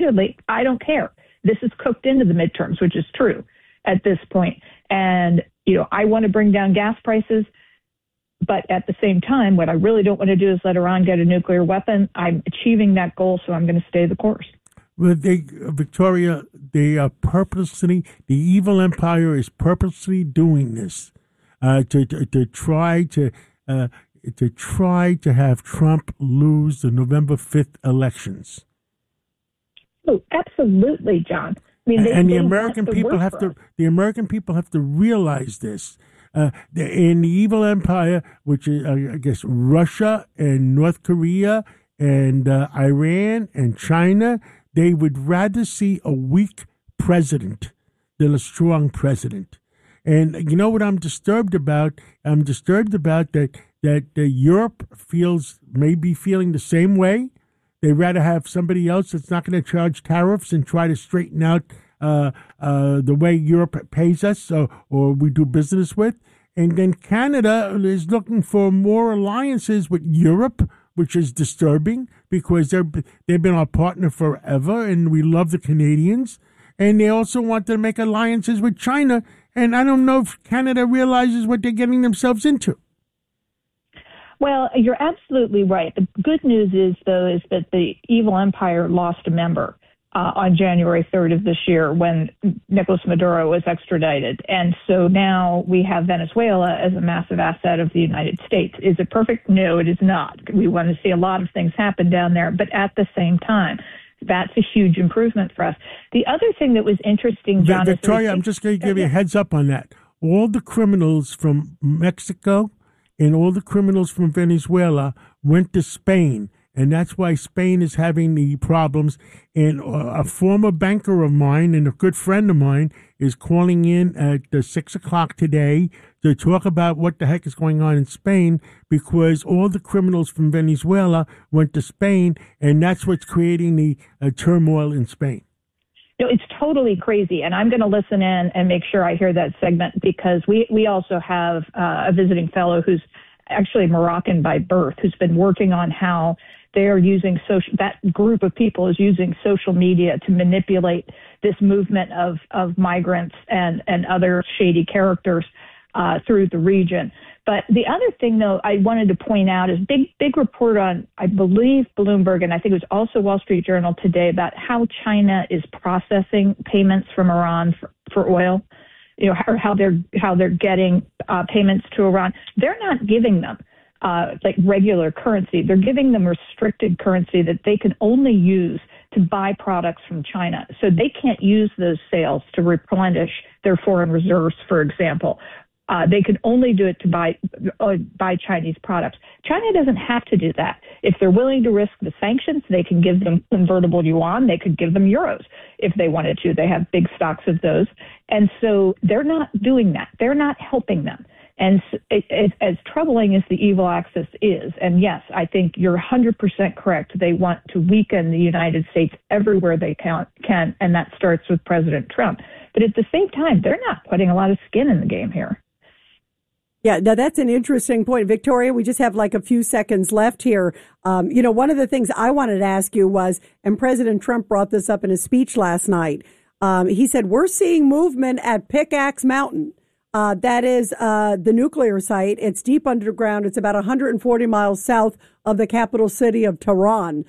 I don't care. This is cooked into the midterms, which is true at this point. And, I want to bring down gas prices. But at the same time, what I really don't want to do is let Iran get a nuclear weapon. I'm achieving that goal, so I'm going to stay the course. Well, Victoria, they are purposely, the evil empire is purposely doing this to try to have Trump lose the November 5th elections. Oh, absolutely, John. I mean, the American people have to realize this. In the evil empire, which is, I guess, Russia and North Korea and Iran and China, they would rather see a weak president than a strong president. And you know what I'm disturbed about? I'm disturbed about that Europe may be feeling the same way. They'd rather have somebody else that's not going to charge tariffs and try to straighten out the way Europe pays us or we do business with. And then Canada is looking for more alliances with Europe, which is disturbing because they've been our partner forever and we love the Canadians. And they also want to make alliances with China. And I don't know if Canada realizes what they're getting themselves into. Well, you're absolutely right. The good news is that the evil empire lost a member on January 3rd of this year when Nicolas Maduro was extradited. And so now we have Venezuela as a massive asset of the United States. Is it perfect? No, it is not. We want to see a lot of things happen down there. But at the same time, that's a huge improvement for us. The other thing that was interesting, John... Victoria, I'm just going to give you a heads up on that. All the criminals from Mexico and all the criminals from Venezuela went to Spain. And that's why Spain is having the problems. And a former banker of mine and a good friend of mine is calling in at 6 o'clock today to talk about what the heck is going on in Spain because all the criminals from Venezuela went to Spain, and that's what's creating the turmoil in Spain. It's totally crazy. And I'm going to listen in and make sure I hear that segment because we also have a visiting fellow who's actually Moroccan by birth, who's been working on how they are using that group of people is using social media to manipulate this movement of migrants and other shady characters through the region. But the other thing, though, I wanted to point out is big report on, I believe, Bloomberg, and I think it was also Wall Street Journal today about how China is processing payments from Iran for oil, or how they're getting payments to Iran. They're not giving them like regular currency. They're giving them restricted currency that they can only use to buy products from China. So they can't use those sales to replenish their foreign reserves, for example. They can only do it to buy Chinese products. China doesn't have to do that. If they're willing to risk the sanctions, they can give them convertible yuan. They could give them euros if they wanted to. They have big stocks of those. And so they're not doing that. They're not helping them. And as troubling as the evil axis is, and yes, I think you're 100% correct. They want to weaken the United States everywhere they can, and that starts with President Trump. But at the same time, they're not putting a lot of skin in the game here. Yeah, now that's an interesting point. Victoria, we just have like a few seconds left here. One of the things I wanted to ask you was, and President Trump brought this up in his speech last night, he said, we're seeing movement at Pickaxe Mountain. That is the nuclear site. It's deep underground. It's about 140 miles south of the capital city of Tehran.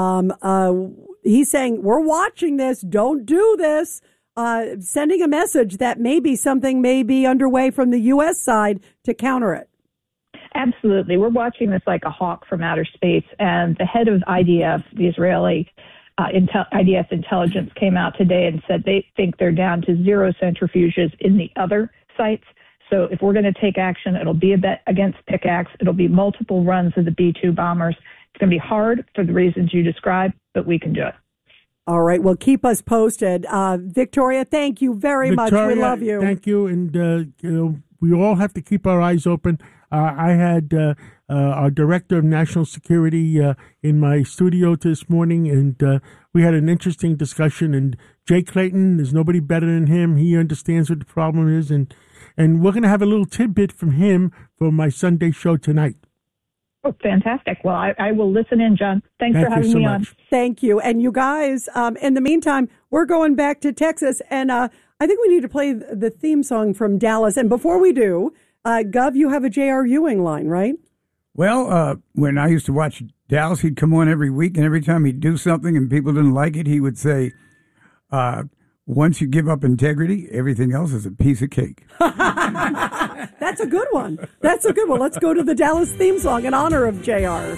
He's saying, we're watching this. Don't do this. Sending a message that maybe something may be underway from the U.S. side to counter it. Absolutely. We're watching this like a hawk from outer space. And the head of IDF, the Israeli IDF intelligence, came out today and said they think they're down to 0 centrifuges in the other sites. So if we're going to take action, it'll be a bet against Pickaxe. It'll be multiple runs of the B-2 bombers. It's going to be hard for the reasons you described, but we can do it. All right. Well, keep us posted. Victoria, thank you very much. We love you. Thank you. And, we all have to keep our eyes open. I had our director of national security in my studio this morning, and we had an interesting discussion. And Jay Clayton, there's nobody better than him. He understands what the problem is. And we're going to have a little tidbit from him for my Sunday show tonight. Oh, fantastic. Well, I will listen in, John. Thanks for having me on. Thank you. And you guys, in the meantime, we're going back to Texas, and I think we need to play the theme song from Dallas. And before we do, Gov, you have a J.R. Ewing line, right? Well, when I used to watch Dallas, he'd come on every week, and every time he'd do something and people didn't like it, he would say, once you give up integrity, everything else is a piece of cake. That's a good one. That's a good one. Let's go to the Dallas theme song in honor of JR.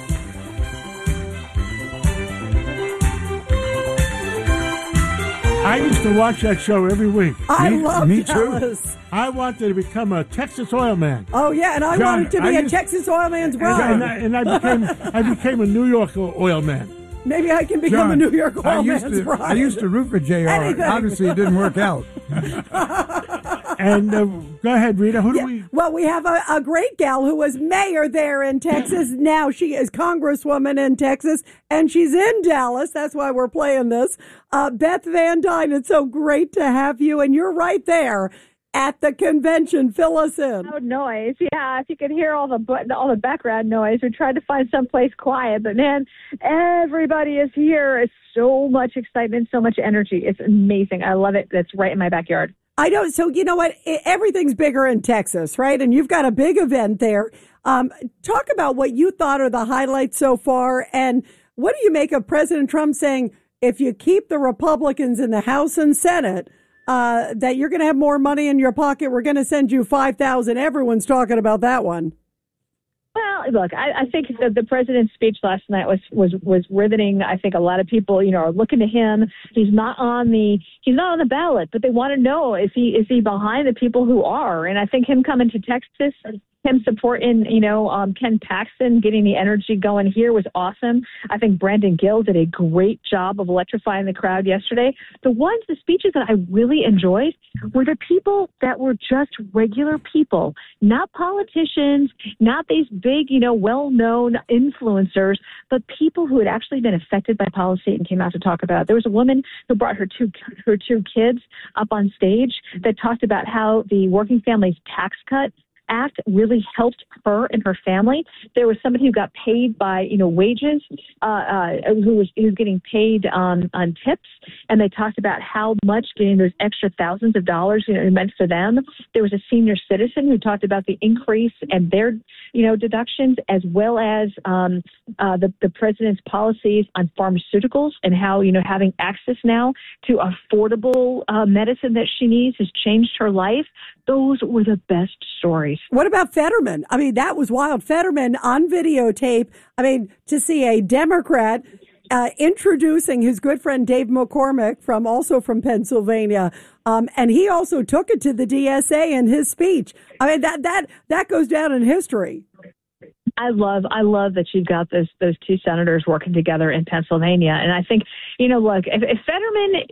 I used to watch that show every week. I love Dallas. Too. I wanted to become a Texas oil man. Oh yeah, and I wanted to be a Texas oil man's bride. And I became a New York oil man. Maybe I can become a New York oil man's bride. I used to root for JR. Obviously, it didn't work out. And go ahead, Rita. Who do we? Well, we have a great gal who was mayor there in Texas. Now she is congresswoman in Texas, and she's in Dallas. That's why we're playing this. Beth Van Duyne, it's so great to have you, and you're right there at the convention. Fill us in. Loud noise. Yeah, if you could hear all the background noise. We tried to find someplace quiet, but man, everybody is here. It's so much excitement, so much energy. It's amazing. I love it. It's right in my backyard. I know. So you know what? Everything's bigger in Texas, right? And you've got a big event there. Talk about what you thought are the highlights so far, and what do you make of President Trump saying, if you keep the Republicans in the House and Senate, that you're going to have more money in your pocket. We're going to send you $5,000. Everyone's talking about that one. Well, look, I think the president's speech last night was riveting. I think a lot of people, are looking to him. He's not on the ballot, but they want to know, is he behind the people who are? And I think him coming to Texas, him supporting, Ken Paxton, getting the energy going here was awesome. I think Brandon Gill did a great job of electrifying the crowd yesterday. The speeches that I really enjoyed were the people that were just regular people, not politicians, not these big, well-known influencers, but people who had actually been affected by policy and came out to talk about it. There was a woman who brought her two kids up on stage that talked about how the Working Families Tax Cut Act really helped her and her family. There was somebody who got paid by wages, who was getting paid on tips, and they talked about how much getting those extra thousands of dollars meant for them. There was a senior citizen who talked about the increase and their deductions, as well as the president's policies on pharmaceuticals and how having access now to affordable medicine that she needs has changed her life. Those were the best stories. What about Fetterman? I mean, that was wild. Fetterman on videotape. I mean, to see a Democrat introducing his good friend Dave McCormick also from Pennsylvania, and he also took it to the DSA in his speech. I mean, that goes down in history. I love that you've got those two senators working together in Pennsylvania. And I think, look, if Fetterman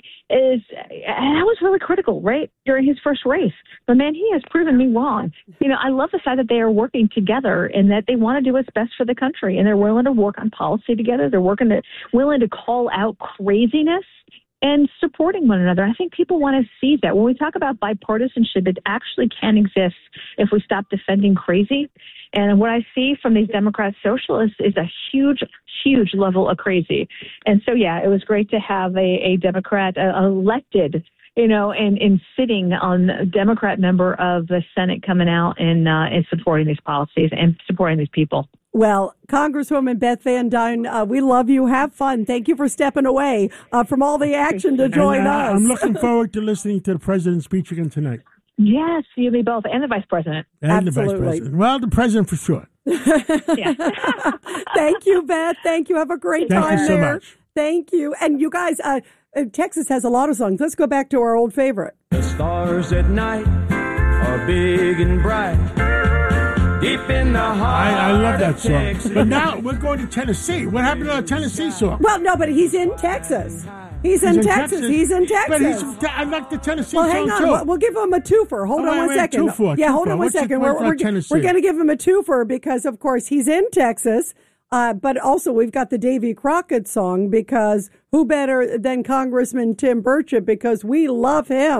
I was really critical, right, during his first race. But, man, he has proven me wrong. I love the fact that they are working together and that they want to do what's best for the country. And they're willing to work on policy together. They're willing to call out craziness and supporting one another. I think people want to see that. When we talk about bipartisanship, it actually can exist if we stop defending crazy. And what I see from these Democrat socialists is a huge, huge level of crazy. And so, yeah, it was great to have a Democrat elected, and sitting on a Democrat member of the Senate coming out and supporting these policies and supporting these people. Well, Congresswoman Beth Van Duyne, we love you. Have fun. Thank you for stepping away from all the action to join us. I'm looking forward to listening to the president's speech again tonight. Yes, you and me both, and the vice president. And the vice president. Well, the president for sure. Yeah. Thank you, Beth. Thank you. Have a great time there. Thank you so much. Thank you. And you guys, Texas has a lot of songs. Let's go back to our old favorite. The stars at night are big and bright. Deep in the heart. I love that song. But now we're going to Tennessee. What happened to our Tennessee song? Well, no, but he's in Texas. He's in Texas. He's in Texas. But I like the Tennessee song, hang on. too. We'll give him a twofer. Hold on one second. Hold on one second. We're going to give him a twofer because, of course, he's in Texas. But also, we've got the Davy Crockett song because who better than Congressman Tim Burchett, because we love him.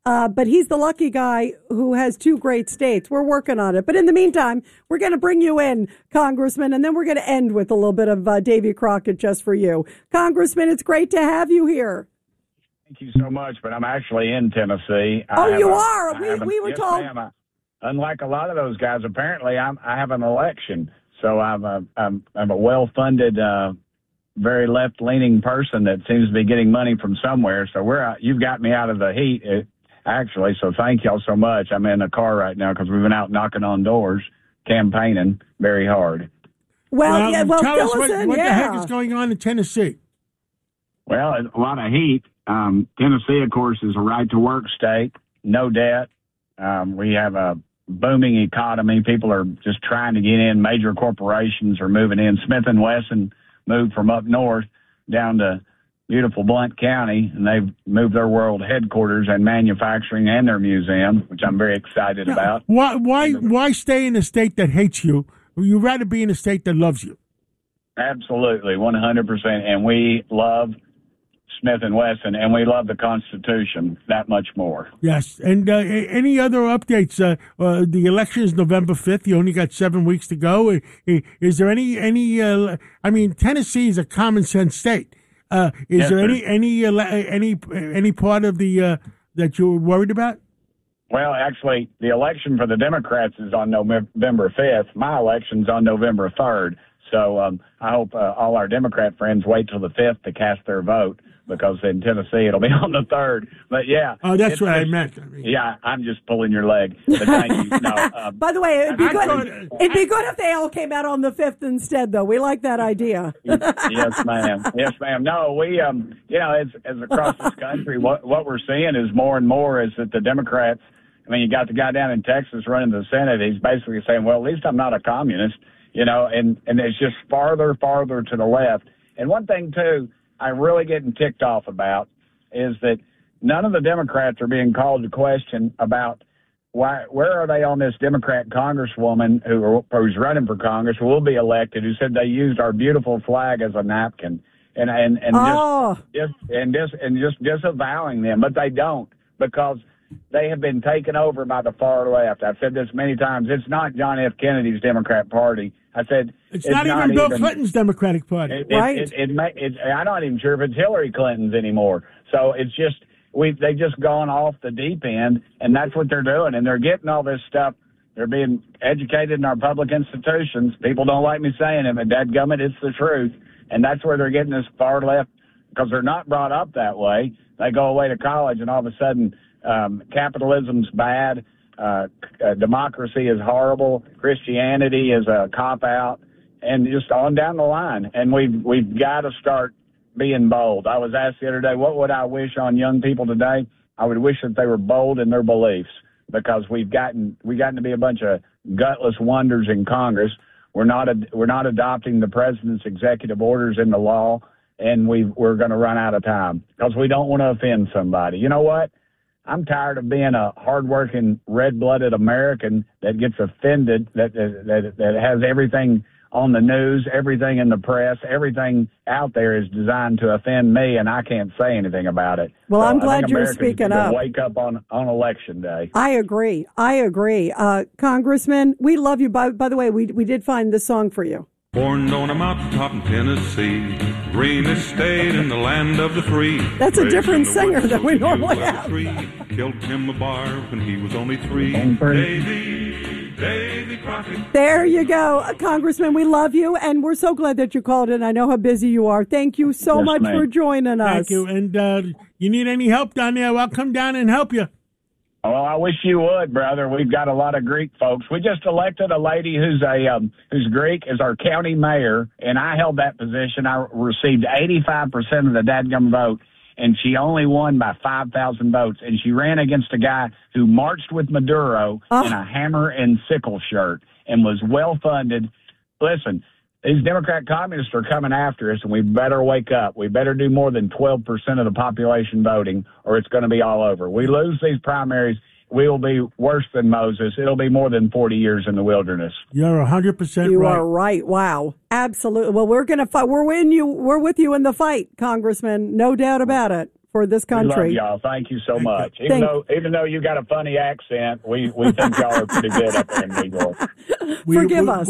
But he's the lucky guy who has 2 great states. We're working on it. But in the meantime, we're going to bring you in, Congressman, and then we're going to end with a little bit of Davy Crockett just for you. Congressman, it's great to have you here. Thank you so much, but I'm actually in Tennessee. You are? We were yes, told. Ma'am, unlike a lot of those guys, apparently I have an election. So I'm a well-funded, very left-leaning person that seems to be getting money from somewhere. So you've got me out of the heat, actually. So thank y'all so much. I'm in a car right now because we've been out knocking on doors, campaigning very hard. Well, tell us what yeah. the heck is going on in Tennessee. Well, a lot of heat. Tennessee, of course, is a right-to-work state, no debt. We have a booming economy. People are just trying to get in. Major corporations are moving in. Smith & Wesson moved from up north down to beautiful Blount County, and they've moved their world headquarters and manufacturing and their museum, which I'm very excited about. Why stay in a state that hates you? You'd rather be in a state that loves you. Absolutely, 100%. And we love Smith & Wesson, and we love the Constitution that much more. Yes. And any other updates? The election is November 5th. You only got 7 weeks to go. Is there any I mean, Tennessee is a common sense state. Is there any part of the that you're worried about? Well, actually, the election for the Democrats is on November 5th. My election's on November 3rd. So I hope all our Democrat friends wait till the 5th to cast their vote, because in Tennessee it'll be on the 3rd. But yeah. Oh, that's what I meant. Yeah, I'm just pulling your leg. But thank you. No, by the way, it'd be good if they all came out on the 5th instead, though. We like that idea. Yes, ma'am. Yes, ma'am. No, we, as across this country, what we're seeing is more and more is that the Democrats, I mean, you got the guy down in Texas running the Senate. He's basically saying, well, at least I'm not a communist, and it's just farther to the left. And one thing, too, I'm really getting ticked off about is that none of the Democrats are being called to question about where are they on this Democrat congresswoman who's running for Congress, who will be elected, who said they used our beautiful flag as a napkin and just disavowing them, but they don't, because they have been taken over by the far left. I've said this many times. It's not John F. Kennedy's Democrat Party. I said it's not even Bill Clinton's Democratic Party, right? I'm not even sure if it's Hillary Clinton's anymore. So it's just they've just gone off the deep end, and that's what they're doing. And they're getting all this stuff. They're being educated in our public institutions. People don't like me saying it, but dadgummit, it's the truth. And that's where they're getting this far left, because they're not brought up that way. They go away to college, and all of a sudden, capitalism's bad. Democracy is horrible. Christianity is a cop-out, and just on down the line. And we've got to start being bold. I was asked the other day, what would I wish on young people today? I would wish that they were bold in their beliefs, because we've gotten to be a bunch of gutless wonders in Congress. We're not adopting the president's executive orders into law, and we're going to run out of time because we don't want to offend somebody. You know what? I'm tired of being a hardworking, red-blooded American that gets offended, that has everything on the news, everything in the press, everything out there is designed to offend me, and I can't say anything about it. Well, so I'm glad you're speaking up. Wake up on Election Day. I agree. Congressman, we love you. By the way, we did find this song for you. Born on a mountaintop in Tennessee, greenest state in the land of the free. That's a different singer than we normally have. Killed him a bar when he was only 3. Davy Crockett. There you go, Congressman. We love you, and we're so glad that you called in. I know how busy you are. Thank you so much for joining us. Thank you. And you need any help down there, I'll come down and help you. Well, I wish you would, brother. We've got a lot of Greek folks. We just elected a lady who's Greek as our county mayor, and I held that position. I received 85% of the dadgum vote, and she only won by 5,000 votes. And she ran against a guy who marched with Maduro in a hammer and sickle shirt and was well-funded. Listen, these Democrat communists are coming after us, and we better wake up. We better do more than 12% of the population voting, or it's going to be all over. We lose these primaries, we will be worse than Moses. It'll be more than 40 years in the wilderness. You're 100% right. You are right. Wow. Absolutely. Well, we're going to fight. We're with you in the fight, Congressman. No doubt about it. for this country. We love y'all. Thank you so much. Even though you got a funny accent, we think y'all are pretty good up there in New York. Forgive us.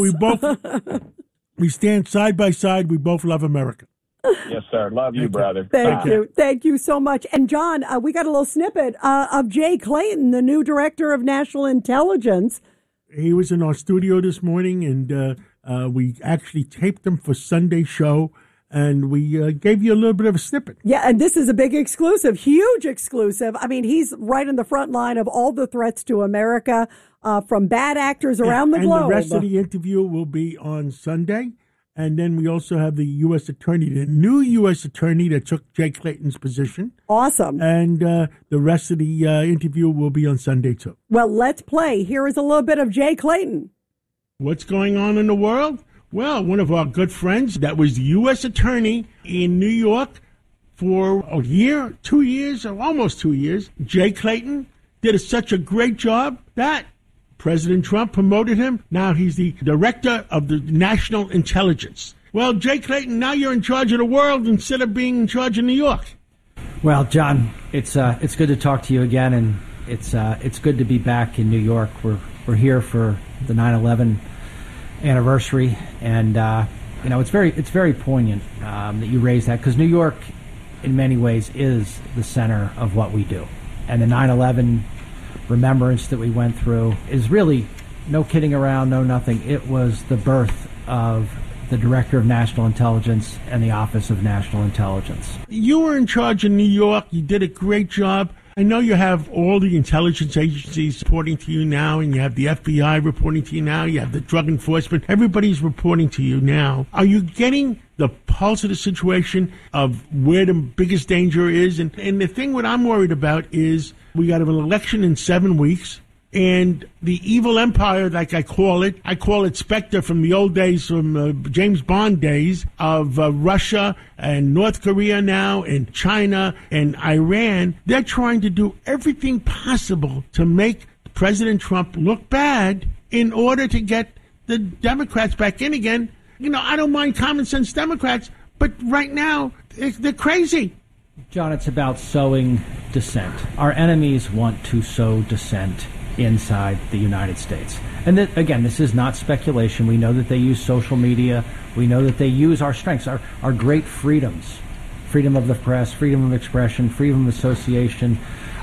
We stand side by side. We both love America. Yes, sir. Love you, brother. Thank you. Thank you so much. And John, we got a little snippet of Jay Clayton, the new director of national intelligence. He was in our studio this morning, and we actually taped him for Sunday show, and we gave you a little bit of a snippet. Yeah, and this is a big exclusive, huge exclusive. I mean, he's right in the front line of all the threats to America from bad actors around the globe. And the rest of the interview will be on Sunday. And then we also have the U.S. attorney, the new U.S. attorney that took Jay Clayton's position. Awesome. And the rest of the interview will be on Sunday, too. Well, let's play. Here is a little bit of Jay Clayton. What's going on in the world? Well, one of our good friends that was the U.S. attorney in New York for a year, 2 years, or almost 2 years, Jay Clayton, did such a great job that President Trump promoted him. Now he's the director of the national intelligence. Well, Jay Clayton, now you're in charge of the world instead of being in charge of New York. Well, John, it's good to talk to you again, and it's good to be back in New York. We're here for the 9/11 anniversary, and it's very poignant that you raised that, because New York, in many ways, is the center of what we do, and the 9/11 remembrance that we went through is really no kidding around, no nothing. It was the birth of the Director of National Intelligence and the Office of National Intelligence. You were in charge in New York. You did a great job. I know you have all the intelligence agencies reporting to you now, and you have the FBI reporting to you now. You have the Drug Enforcement. Everybody's reporting to you now. Are you getting the pulse of the situation of where the biggest danger is? And the thing what I'm worried about is we got an election in 7 weeks, and the evil empire, like I call it Spectre from the old days, from James Bond days, of Russia and North Korea now, and China and Iran. They're trying to do everything possible to make President Trump look bad in order to get the Democrats back in again. You know, I don't mind common sense Democrats, but right now they're crazy. John, it's about sowing dissent. Our enemies want to sow dissent inside the United States. And again, this is not speculation. We know that they use social media. We know that they use our strengths, our great freedoms, freedom of the press, freedom of expression, freedom of association.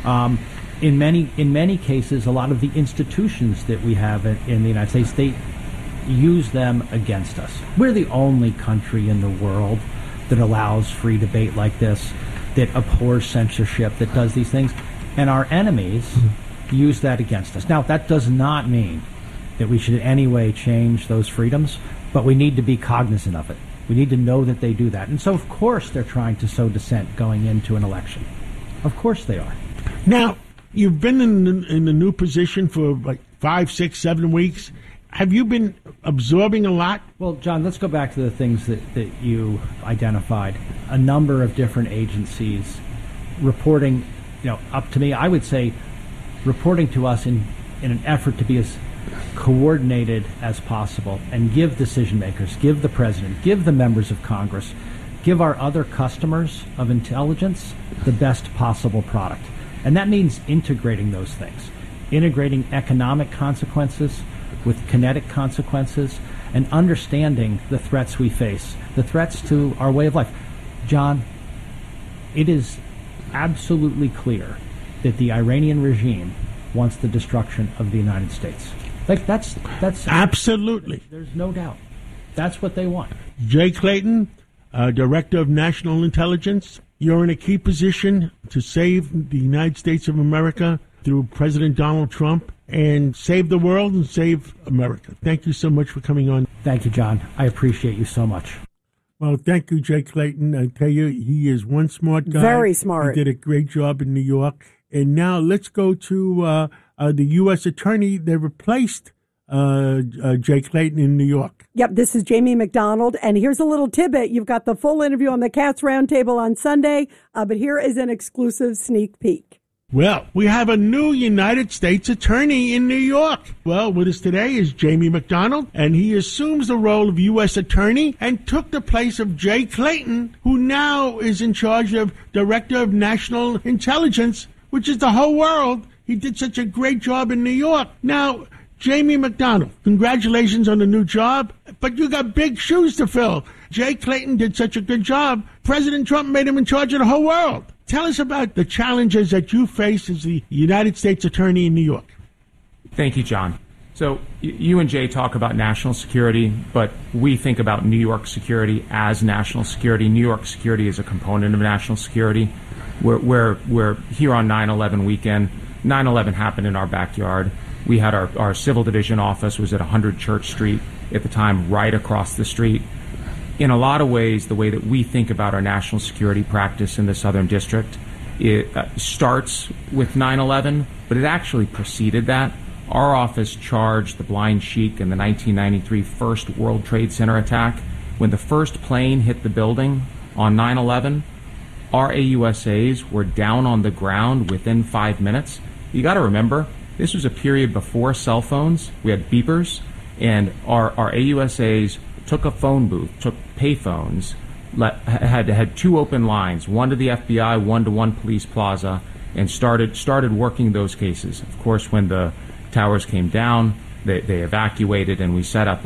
In many cases, a lot of the institutions that we have in the United States, they use them against us. We're the only country in the world that allows free debate like this, that abhors censorship, that does these things. And our enemies use that against us. Now, that does not mean that we should in any way change those freedoms, but we need to be cognizant of it. We need to know that they do that. And so, of course, they're trying to sow dissent going into an election. Of course they are. Now, you've been in the new position for like 5, 6, 7 weeks. Have you been absorbing a lot? Well, John, let's go back to the things that you identified. A number of different agencies reporting, up to me, I would say, reporting to us in an effort to be as coordinated as possible and give decision makers, give the president, give the members of Congress, give our other customers of intelligence the best possible product. And that means integrating those things, integrating economic consequences with kinetic consequences, and understanding the threats we face, the threats to our way of life. John, it is absolutely clear that the Iranian regime wants the destruction of the United States. Like that's absolutely. There's no doubt. That's what they want. Jay Clayton, Director of National Intelligence, you're in a key position to save the United States of America through President Donald Trump, and save the world and save America. Thank you so much for coming on. Thank you, John. I appreciate you so much. Well, thank you, Jay Clayton. I tell you, he is one smart guy. Very smart. He did a great job in New York. And now let's go to the U.S. attorney that replaced Jay Clayton in New York. Yep, this is Jamie McDonald. And here's a little tidbit. You've got the full interview on the Cats Roundtable on Sunday, but here is an exclusive sneak peek. Well, we have a new United States Attorney in New York. Well, with us today is Jamie McDonald, and he assumes the role of U.S. Attorney and took the place of Jay Clayton, who now is in charge of Director of National Intelligence, which is the whole world. He did such a great job in New York. Now, Jamie McDonald, congratulations on the new job, but you got big shoes to fill. Jay Clayton did such a good job. President Trump made him in charge of the whole world. Tell us about the challenges that you face as the United States Attorney in New York. Thank you, John. So you and Jay talk about national security, but we think about New York security as national security. New York security is a component of national security. We're here on 9/11 weekend. 9/11 happened in our backyard. We had our civil division office was at 100 Church Street at the time, right across the street. In a lot of ways, the way that we think about our national security practice in the Southern District, it starts with 9/11, but it actually preceded that. Our office charged the Blind Sheik in the 1993 first World Trade Center attack. When the first plane hit the building on 9/11, our AUSAs were down on the ground within 5 minutes. You got to remember, this was a period before cell phones. We had beepers, and our AUSAs took a phone booth, took pay phones, had two open lines, one to the FBI, one to One Police Plaza, and started working those cases. Of course, when the towers came down, they evacuated, and we set up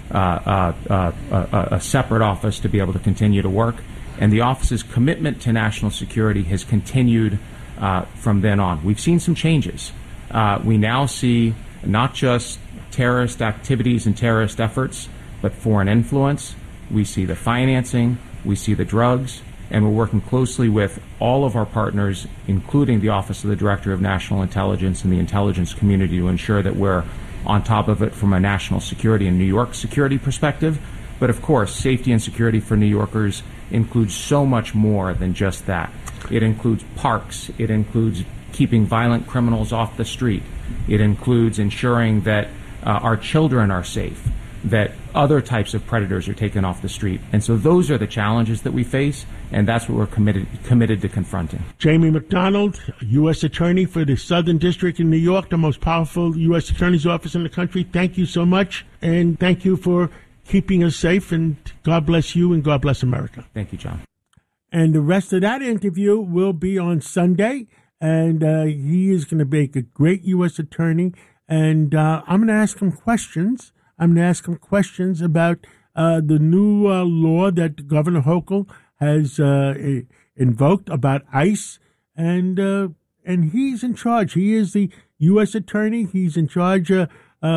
a separate office to be able to continue to work. And the office's commitment to national security has continued from then on. We've seen some changes. We now see not just terrorist activities and terrorist efforts, but foreign influence. We see the financing, we see the drugs, and we're working closely with all of our partners, including the Office of the Director of National Intelligence and the intelligence community, to ensure that we're on top of it from a national security and New York security perspective. But of course, safety and security for New Yorkers includes so much more than just that. It includes parks. It includes keeping violent criminals off the street. It includes ensuring that our children are safe, that other types of predators are taken off the street. And so those are the challenges that we face, and that's what we're committed to confronting. Jamie McDonald, U.S. Attorney for the Southern District in New York, the most powerful U.S. Attorney's office in the country. Thank you so much, and thank you for keeping us safe, and God bless you, and God bless America. Thank you, John. And the rest of that interview will be on Sunday, and he is going to make a great U.S. Attorney, and I'm going to ask him questions. I'm going to ask him questions about the new law that Governor Hochul has invoked about ICE, and he's in charge. He is the U.S. Attorney. He's in charge of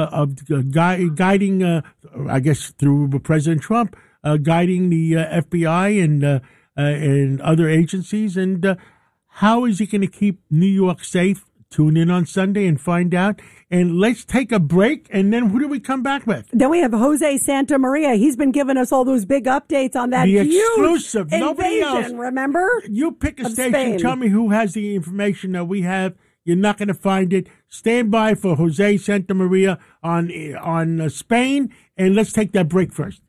guiding, I guess, through President Trump, guiding the FBI and other agencies. And how is he going to keep New York safe? Tune in on Sunday and find out. And let's take a break, and then who do we come back with? Then we have Jose Santa Maria. He's been giving us all those big updates on that the huge exclusive. Nobody invasion, else. remember? You pick a station, Spain. Tell me who has the information that we have. You're not going to find it. Stand by for Jose Santa Maria on Spain, and let's take that break first.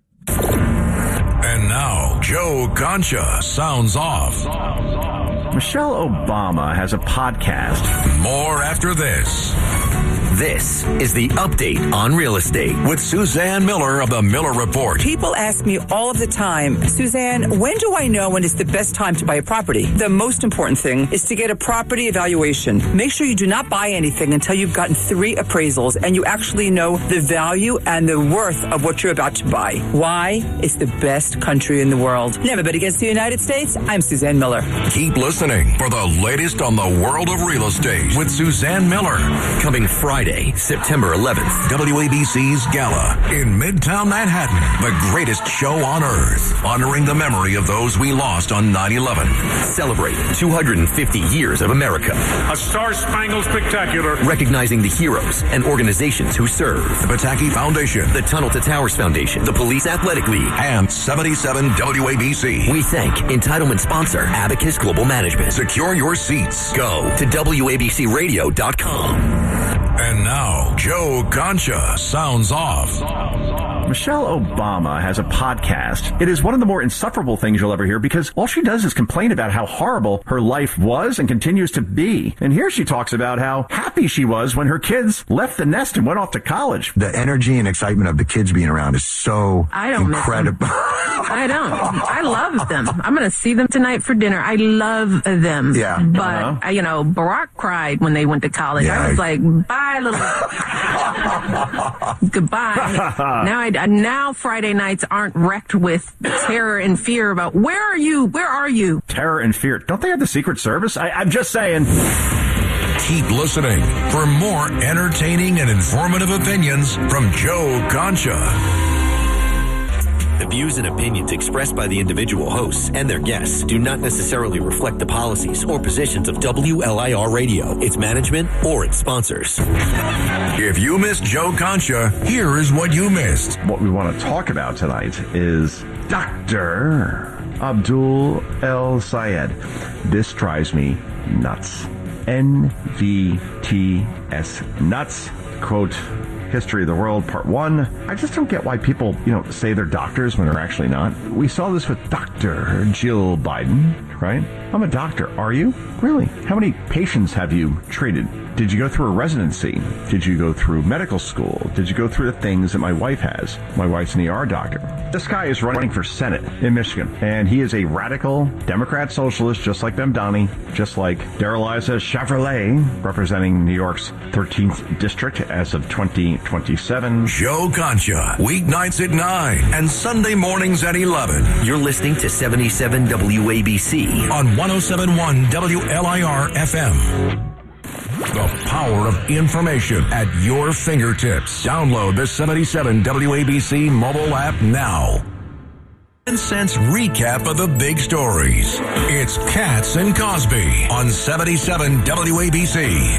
And now, Joe Concha sounds off. Michelle Obama has a podcast. More after this. This is The Update on Real Estate with Suzanne Miller of The Miller Report. People ask me all of the time, Suzanne, when do I know when it's the best time to buy a property? The most important thing is to get a property evaluation. Make sure you do not buy anything until you've gotten 3 appraisals and you actually know the value and the worth of what you're about to buy. Why? It's the best country in the world. Never bet against the United States. I'm Suzanne Miller. Keep listening for the latest on the world of real estate with Suzanne Miller. Coming Friday, September 11th. WABC's Gala in Midtown Manhattan. The greatest show on earth. Honoring the memory of those we lost on 9/11. Celebrating 250 years of America. A star-spangled spectacular. Recognizing the heroes and organizations who serve. The Pataki Foundation. The Tunnel to Towers Foundation. The Police Athletic League. And 77 WABC. We thank entitlement sponsor Abacus Global Management. Secure your seats. Go to WABCRadio.com. And now, Joe Concha sounds off. Michelle Obama has a podcast. It is one of the more insufferable things you'll ever hear because all she does is complain about how horrible her life was and continues to be. And here she talks about how happy she was when her kids left the nest and went off to college. The energy and excitement of the kids being around is so incredible. I don't. I love them. I'm going to see them tonight for dinner. I love them. Yeah. But, Barack cried when they went to college. Yeah. I was like, bye, little... Goodbye. Now Friday nights aren't wrecked with terror and fear about, where are you? Where are you? Terror and fear. Don't they have the Secret Service? I'm just saying. Keep listening for more entertaining and informative opinions from Joe Concha. The views and opinions expressed by the individual hosts and their guests do not necessarily reflect the policies or positions of WLIR Radio, its management, or its sponsors. If you missed Joe Concha, here is what you missed. What we want to talk about tonight is Dr. Abdul El Sayed. This drives me nuts. NVTS nuts. Quote, History of the World, Part 1. I just don't get why people, say they're doctors when they're actually not. We saw this with Dr. Jill Biden, right? I'm a doctor. Are you? Really? How many patients have you treated? Did you go through a residency? Did you go through medical school? Did you go through the things that my wife has? My wife's an ER doctor. This guy is running for Senate in Michigan, and he is a radical Democrat socialist, just like Mamdani, just like Darrell-Issa Chevrolet, representing New York's 13th district as of 2027. Joe Concha, weeknights at 9 and Sunday mornings at 11. You're listening to 77 WABC on 107.1 WLIR FM. The power of information at your fingertips. Download the 77 WABC mobile app now. 10 cents recap of the big stories. It's Katz and Cosby on 77 WABC.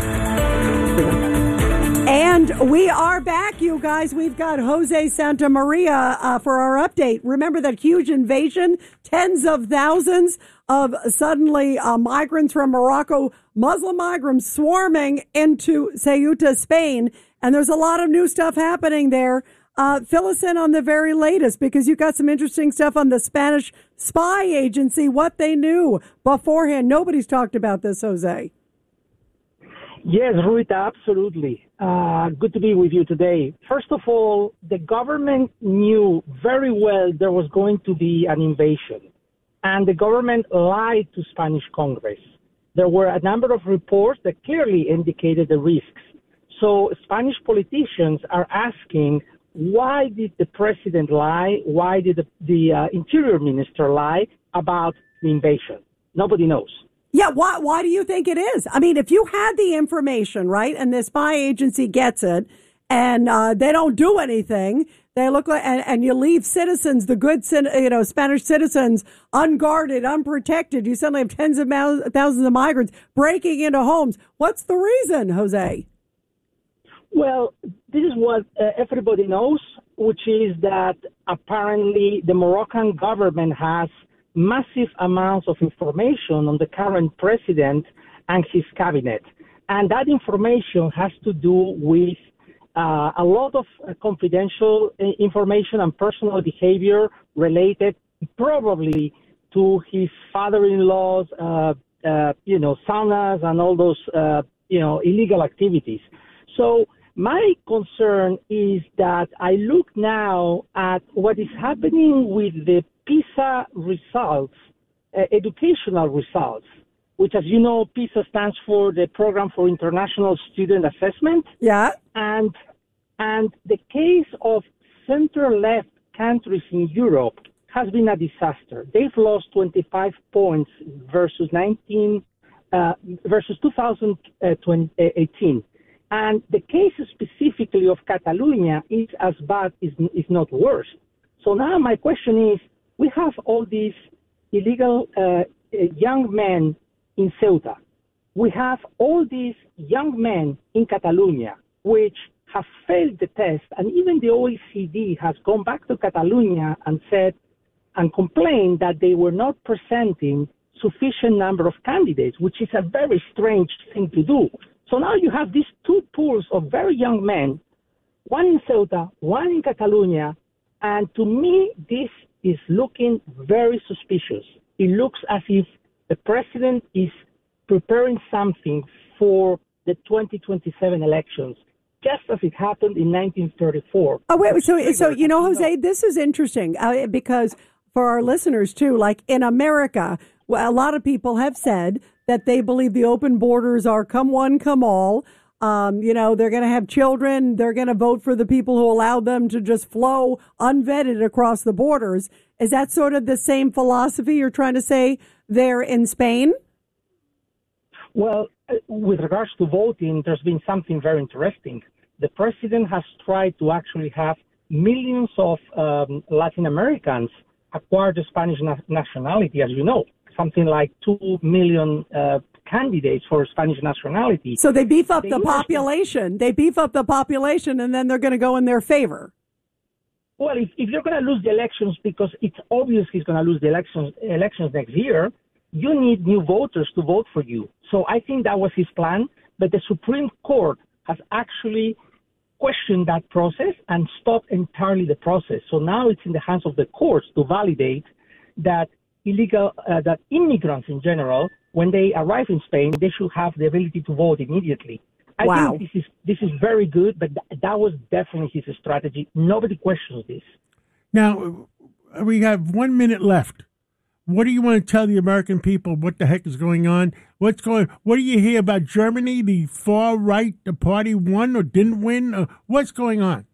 And we are back, you guys. We've got Jose Santa Maria for our update. Remember that huge invasion? Tens of thousands of suddenly migrants from Morocco, Muslim migrants swarming into Ceuta, Spain. And there's a lot of new stuff happening there. Fill us in on the very latest, because you got some interesting stuff on the Spanish spy agency, what they knew beforehand. Nobody's talked about this, Jose. Yes, Rita, absolutely. Good to be with you today. First of all, the government knew very well there was going to be an invasion, and the government lied to Spanish Congress. There were a number of reports that clearly indicated the risks. So Spanish politicians are asking, why did the president lie? Why did the interior minister lie about the invasion? Nobody knows. Yeah, why do you think it is? I mean, if you had the information, right, and the spy agency gets it, and they don't do anything, they look like, and you leave citizens, the good, Spanish citizens, unguarded, unprotected. You suddenly have tens of thousands of migrants breaking into homes. What's the reason, Jose? Well, this is what everybody knows, which is that apparently the Moroccan government has massive amounts of information on the current president and his cabinet. And that information has to do with a lot of confidential information and personal behavior related probably to his father-in-law's, saunas and all those, illegal activities. So my concern is that I look now at what is happening with the PISA results, educational results, which, as you know, PISA stands for the Program for International Student Assessment. Yeah. And the case of center-left countries in Europe has been a disaster. They've lost 25 points versus 2018. And the case specifically of Catalonia is as bad, is not worse. So now my question is, we have all these illegal young men in Ceuta. We have all these young men in Catalonia, which have failed the test, and even the OECD has gone back to Catalonia and said and complained that they were not presenting sufficient number of candidates, which is a very strange thing to do. So now you have these two pools of very young men, one in Ceuta, one in Catalonia, And to me, this is looking very suspicious. It looks as if the president is preparing something for the 2027 elections, just as it happened in 1934. Oh, wait, so Jose, this is interesting because for our listeners too, like in America, a lot of people have said that they believe the open borders are come one, come all. They're going to have children. They're going to vote for the people who allow them to just flow unvetted across the borders. Is that sort of the same philosophy you're trying to say there in Spain? Well, with regards to voting, there's been something very interesting. The president has tried to actually have millions of Latin Americans acquire the Spanish nationality, as you know, something like 2 million candidates for Spanish nationality. So they beef up the population. They beef up the population, and then they're going to go in their favor. Well, if you're going to lose the elections, because it's obvious he's going to lose the elections next year, you need new voters to vote for you. So I think that was his plan, but the Supreme Court has actually questioned that process and stopped entirely the process. So now it's in the hands of the courts to validate that that immigrants in general, when they arrive in Spain, they should have the ability to vote immediately. I think this is very good, but that was definitely his strategy. Nobody questions this. Now, we have 1 minute left. What do you want to tell the American people? What the heck is going on? What do you hear about Germany? The far right, the party won or didn't win? What's going on?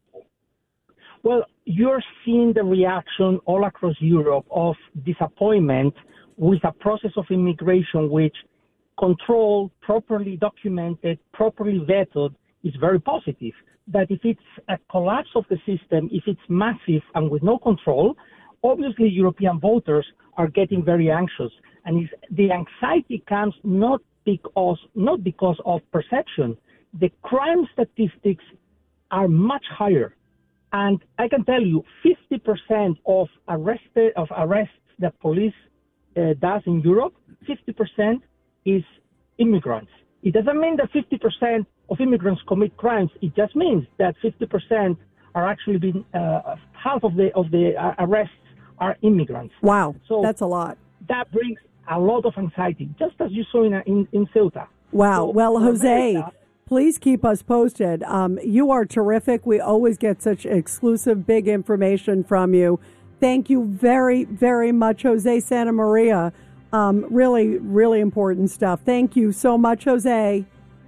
Well, you're seeing the reaction all across Europe of disappointment with a process of immigration which controlled, properly documented, properly vetted is very positive. But if it's a collapse of the system, if it's massive and with no control, obviously European voters are getting very anxious. And the anxiety comes not because of perception. The crime statistics are much higher. And I can tell you, 50% of arrests that police does in Europe, 50% is immigrants. It doesn't mean that 50% of immigrants commit crimes. It just means that 50% are actually being half of the arrests are immigrants. Wow, so that's a lot. That brings a lot of anxiety, just as you saw in Ceuta. Wow. So, well, Jose, please keep us posted. You are terrific. We always get such exclusive, big information from you. Thank you very, very much, Jose Santa Maria. Really, really important stuff. Thank you so much, Jose.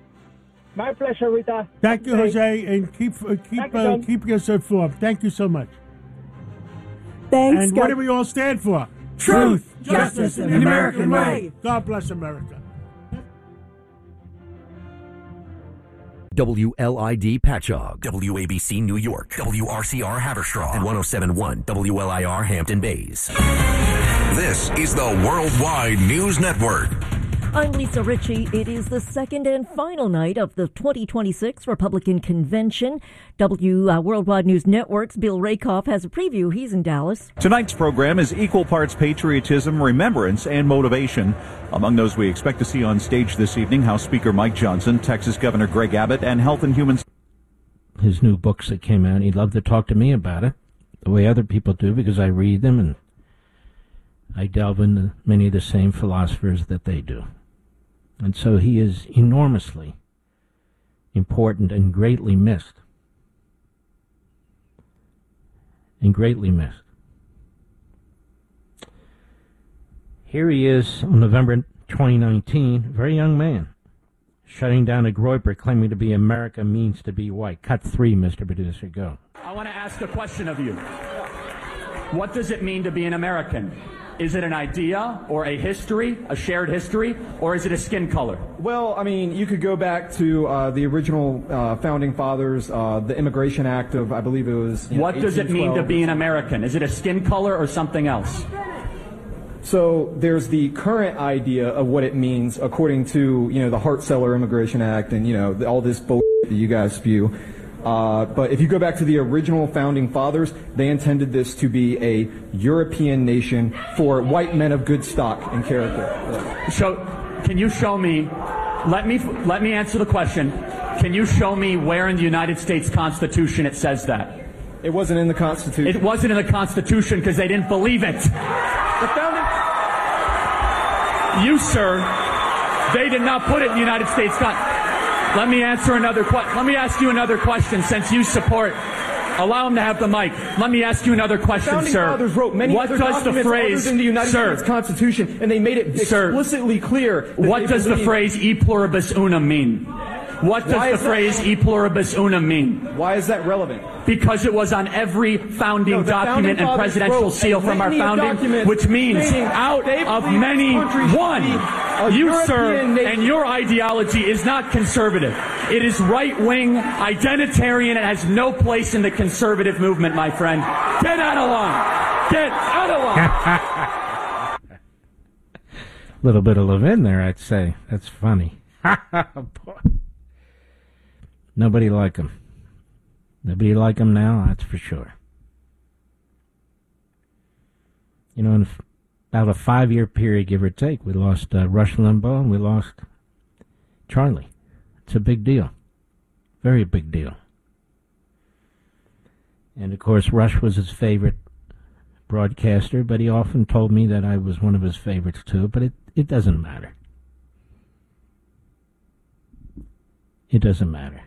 My pleasure, Rita. Thank you, Jose, and keep us informed. Thank you so much. Thanks. And what do we all stand for? Truth, justice, and the American way. God bless America. WLID Patchogue, WABC New York, WRCR Haverstraw, and 107.1 WLIR Hampton Bays. This is the Worldwide News Network. I'm Lisa Ritchie. It is the second and final night of the 2026 Republican Convention. Worldwide News Network's Bill Rakoff has a preview. He's in Dallas. Tonight's program is equal parts patriotism, remembrance, and motivation. Among those we expect to see on stage this evening, House Speaker Mike Johnson, Texas Governor Greg Abbott, and Health and Human... His new books that came out, he'd love to talk to me about it, the way other people do, because I read them and I delve into many of the same philosophers that they do. And so he is enormously important and greatly missed. And greatly missed. Here he is on November 2019, a very young man, shutting down a Groyper claiming to be America means to be white. Cut 3, Mr. Producer, go. I want to ask a question of you. What does it mean to be an American? Is it an idea or a history, a shared history, or is it a skin color? Well, I mean, you could go back to the original founding fathers, the Immigration Act of, I believe it was... What does it mean to be an American? Is it a skin color or something else? So there's the current idea of what it means according to, the Hart-Celler Immigration Act and, all this bullshit that you guys spew. But if you go back to the original founding fathers, they intended this to be a European nation for white men of good stock and character. So, can you show me? Let me answer the question. Can you show me where in the United States Constitution it says that? It wasn't in the Constitution. It wasn't in the Constitution because they didn't believe it. The founding... You, sir, they did not put it in the United States Constitution. Let me answer another question. Let me ask you another question since you support... Allow him to have the mic. Let me ask you another question, Founding sir. Fathers wrote many what other does the documents phrase, other than the United sir, States Constitution, and they made it explicitly clear. What does the phrase "e pluribus unum" mean? What does the phrase "e pluribus unum" mean? Why is that relevant? Because it was on every founding document and presidential seal from our founding, which means out of many, one. You, sir, and your ideology is not conservative. It is right-wing, identitarian, and has no place in the conservative movement, my friend. Get out of line. Get out of line. A little bit of Levin there, I'd say. That's funny. Nobody like him. Nobody like him now, that's for sure. You know, in about a 5-year period, give or take, we lost Rush Limbaugh and we lost Charlie. It's a big deal. Very big deal. And, of course, Rush was his favorite broadcaster, but he often told me that I was one of his favorites, too. But it doesn't matter. It doesn't matter.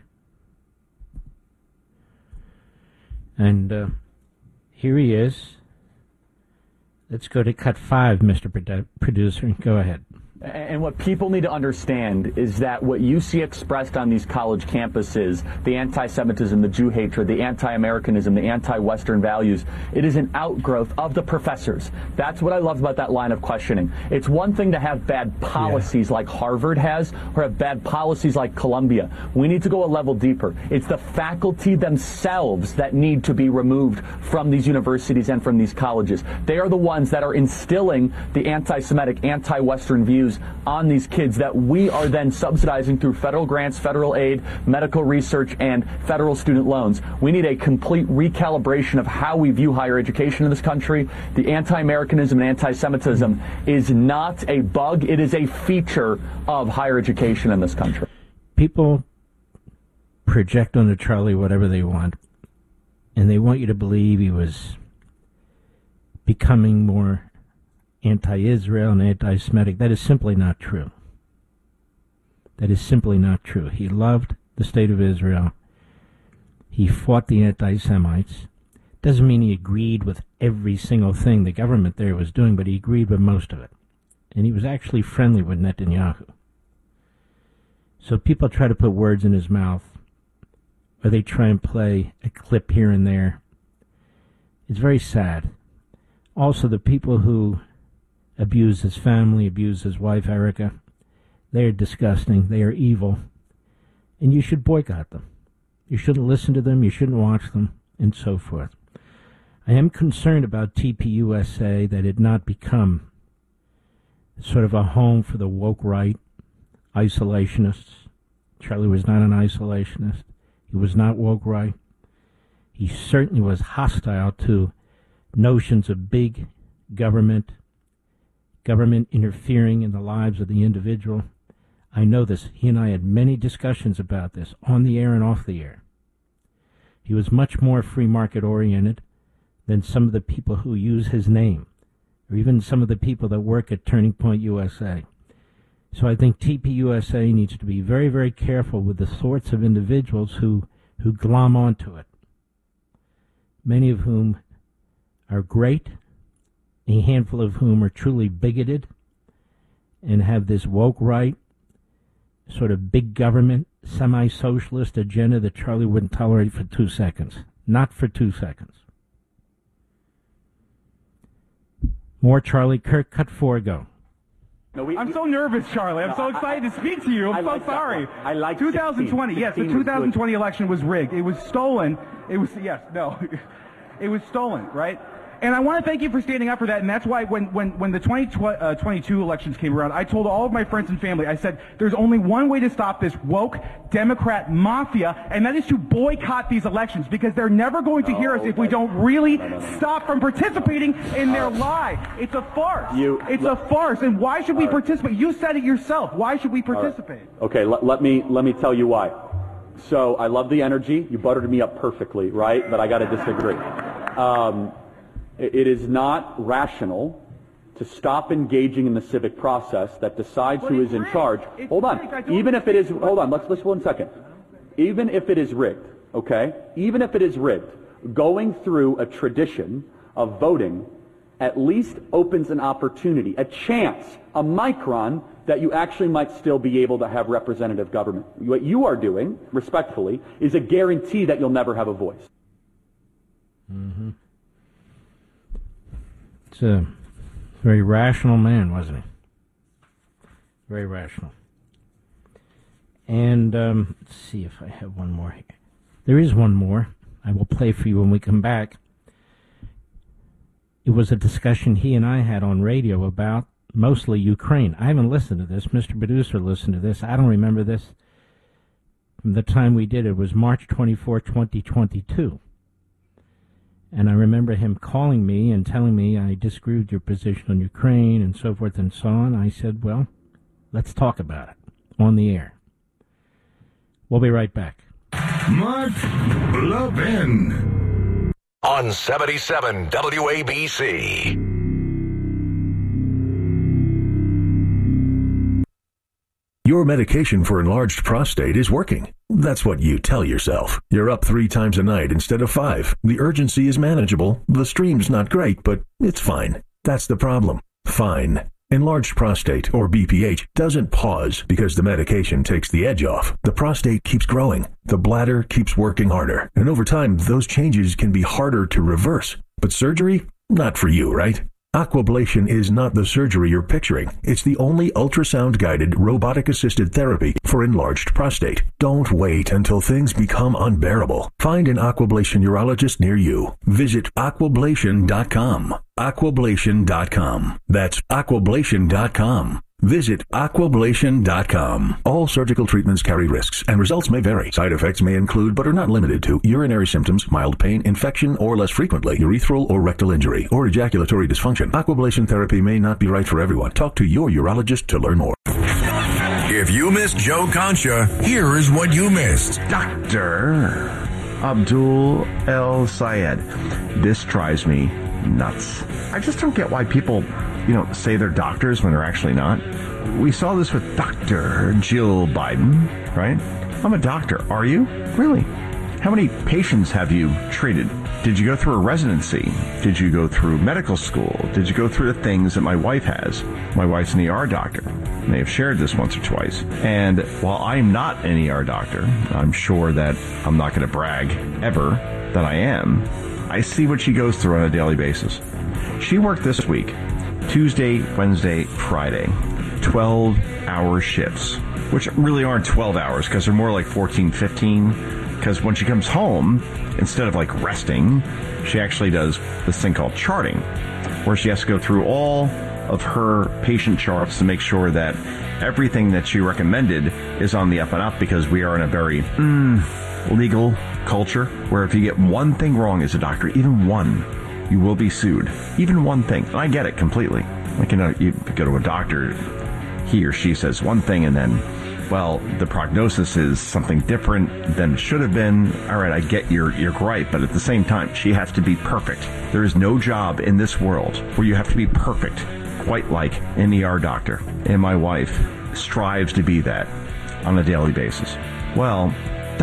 And here he is. Let's go to cut 5, Mr. Producer. Go ahead. And what people need to understand is that what you see expressed on these college campuses, the anti-Semitism, the Jew hatred, the anti-Americanism, the anti-Western values, it is an outgrowth of the professors. That's what I love about that line of questioning. It's one thing to have bad policies like Harvard has, or have bad policies like Columbia. We need to go a level deeper. It's the faculty themselves that need to be removed from these universities and from these colleges. They are the ones that are instilling the anti-Semitic, anti-Western views on these kids that we are then subsidizing through federal grants, federal aid, medical research, and federal student loans. We need a complete recalibration of how we view higher education in this country. The anti-Americanism and anti-Semitism is not a bug. It is a feature of higher education in this country. People project onto Charlie whatever they want, and they want you to believe he was becoming more anti-Israel and anti-Semitic. That is simply not true. That is simply not true. He loved the state of Israel. He fought the anti-Semites. Doesn't mean he agreed with every single thing the government there was doing, but he agreed with most of it. And he was actually friendly with Netanyahu. So people try to put words in his mouth, or they try and play a clip here and there. It's very sad. Also, the people who abuse his family, abuse his wife, Erica. They are disgusting. They are evil. And you should boycott them. You shouldn't listen to them. You shouldn't watch them, and so forth. I am concerned about TPUSA, that it not become sort of a home for the woke right, isolationists. Charlie was not an isolationist. He was not woke right. He certainly was hostile to notions of big government interfering in the lives of the individual. I know this. He and I had many discussions about this on the air and off the air. He was much more free market oriented than some of the people who use his name, or even some of the people that work at Turning Point USA. So I think TPUSA needs to be very, very careful with the sorts of individuals who glom onto it, many of whom are great, a handful of whom are truly bigoted and have this woke right, sort of big government, semi-socialist agenda that Charlie wouldn't tolerate for 2 seconds. Not for 2 seconds. More Charlie Kirk, cut 4, go. No, I'm so nervous, Charlie. I'm so excited to speak to you. I'm so sorry. I like 2020. 16. Yes, the 2020 election was rigged. It was stolen. It was, it was stolen, right? And I want to thank you for standing up for that. And that's why when the 2022 elections came around, I told all of my friends and family, I said, there's only one way to stop this woke Democrat mafia, and that is to boycott these elections, because they're never going to hear us if we don't really stop from participating in their lie. It's a farce. It's a farce. And why should we participate? You said it yourself. Why should we participate? Okay, let me tell you why. So I love the energy. You buttered me up perfectly, right? But I got to disagree. It is not rational to stop engaging in the civic process that decides who is in charge. Hold on. Even if it is, hold on, let's 1 second. Even if it is rigged, okay? Even if it is rigged, going through a tradition of voting at least opens an opportunity, a chance, a micron that you actually might still be able to have representative government. What you are doing, respectfully, is a guarantee that you'll never have a voice. Mm-hmm. It's a very rational man, wasn't he? Very rational. And let's see if I have one more here. There is one more. I will play for you when we come back. It was a discussion he and I had on radio about mostly Ukraine. I haven't listened to this. Mr. Producer listened to this. I don't remember this from the time we did it. It was March 24, 2022. And I remember him calling me and telling me I disagreed with your position on Ukraine and so forth and so on. I said, well, let's talk about it on the air. We'll be right back. Mark Levin on 77 WABC. Your medication for enlarged prostate is working. That's what you tell yourself. You're up 3 times a night instead of 5. The urgency is manageable. The stream's not great, but it's fine. That's the problem. Fine. Enlarged prostate, or BPH, doesn't pause because the medication takes the edge off. The prostate keeps growing. The bladder keeps working harder. And over time, those changes can be harder to reverse. But surgery? Not for you, right? Aquablation is not the surgery you're picturing. It's the only ultrasound-guided, robotic-assisted therapy for enlarged prostate. Don't wait until things become unbearable. Find an Aquablation urologist near you. Visit aquablation.com. Aquablation.com. That's aquablation.com. Visit aquablation.com. All surgical treatments carry risks, and results may vary. Side effects may include, but are not limited to, urinary symptoms, mild pain, infection, or less frequently, urethral or rectal injury, or ejaculatory dysfunction. Aquablation therapy may not be right for everyone. Talk to your urologist to learn more. If you missed Joe Concha, here is what you missed. Dr. Abdul El Sayed. This drives me nuts. I just don't get why people, say they're doctors when they're actually not. We saw this with Dr. Jill Biden, right? I'm a doctor. Are you? Really? How many patients have you treated? Did you go through a residency? Did you go through medical school? Did you go through the things that my wife has? My wife's an ER doctor. I may have shared this once or twice. And while I'm not an ER doctor, I'm sure that I'm not going to brag ever that I am. I see what she goes through on a daily basis. She worked this week, Tuesday, Wednesday, Friday, 12-hour shifts, which really aren't 12 hours because they're more like 14, 15. Because when she comes home, instead of like resting, she actually does this thing called charting, where she has to go through all of her patient charts to make sure that everything that she recommended is on the up and up, because we are in a very legal culture where if you get one thing wrong as a doctor, even one, you will be sued. Even one thing. And I get it completely. Like, you go to a doctor, he or she says one thing and then, well, the prognosis is something different than it should have been. All right, I get your gripe, but at the same time, she has to be perfect. There is no job in this world where you have to be perfect, quite like an ER doctor. And my wife strives to be that on a daily basis. Well,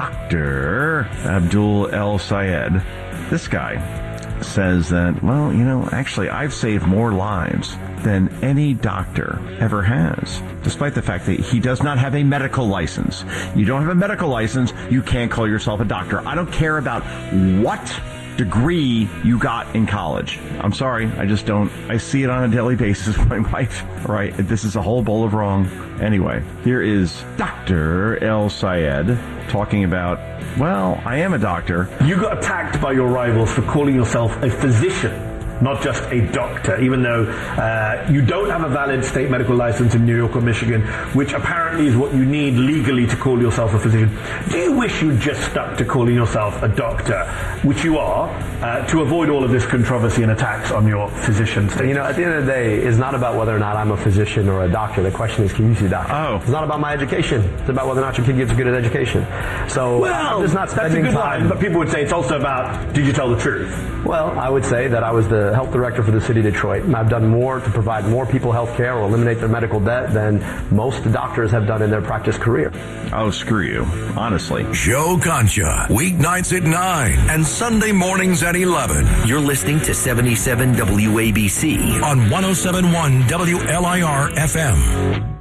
Dr. Abdul El Sayed, this guy says that, well, actually I've saved more lives than any doctor ever has, despite the fact that he does not have a medical license. You don't have a medical license, you can't call yourself a doctor. I don't care about what degree you got in college. I'm sorry, I just don't. I see it on a daily basis with my wife. Right, this is a whole bowl of wrong. Anyway, here is Dr. El Sayed talking about, well, I am a doctor. You got attacked by your rivals for calling yourself a physician. not just a doctor, even though you don't have a valid state medical license in New York or Michigan, which apparently is what you need legally to call yourself a physician. Do you wish you'd just stuck to calling yourself a doctor, which you are, to avoid all of this controversy and attacks on your physician status? You know, at the end of the day, it's not about whether or not I'm a physician or a doctor. The question is, can you see a doctor? Oh. It's not about my education. It's about whether or not your kid gets a good education. So I'm just not spending that's a good time. line, but people would say it's also about, did you tell the truth? Well, I would say that I was the health director for the city of Detroit, and I've done more to provide more people health care or eliminate their medical debt than most doctors have done in their practice career. Oh, screw you. Honestly. Joe Concha, weeknights at 9 and Sunday mornings at 11. You're listening to 77 WABC on 107.1 WLIR FM.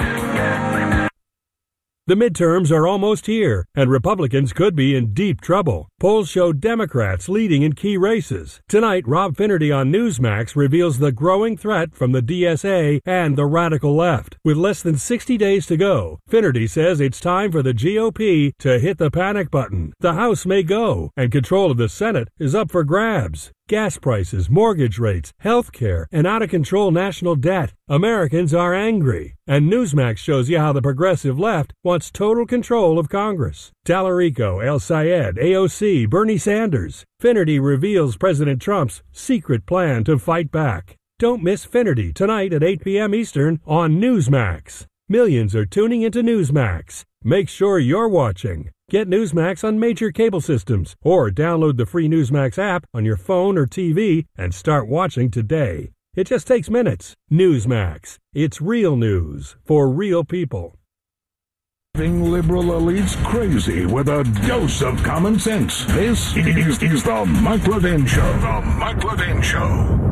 The midterms are almost here, and Republicans could be in deep trouble. Polls show Democrats leading in key races. Tonight, Rob Finnerty on Newsmax reveals the growing threat from the DSA and the radical left. With less than 60 days to go, Finnerty says it's time for the GOP to hit the panic button. The House may go, and control of the Senate is up for grabs. Gas prices, mortgage rates, health care, and out-of-control national debt. Americans are angry. And Newsmax shows you how the progressive left wants total control of Congress. Tallarico, El Sayed, AOC, Bernie Sanders. Finnerty reveals President Trump's secret plan to fight back. Don't miss Finnerty tonight at 8 p.m. Eastern on Newsmax. Millions are tuning into Newsmax. Make sure you're watching. Get Newsmax on major cable systems or download the free Newsmax app on your phone or TV and start watching today. It just takes minutes. Newsmax. It's real news for real people. Liberal elites crazy with a dose of common sense. This is the Mike Levin Show. The Mike Levin Show.